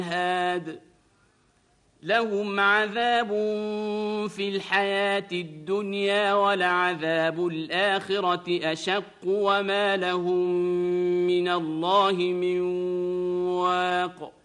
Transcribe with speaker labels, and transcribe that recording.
Speaker 1: هاد لهم عذاب في الحياة الدنيا ولعذاب الآخرة أشق وما لهم من الله من واق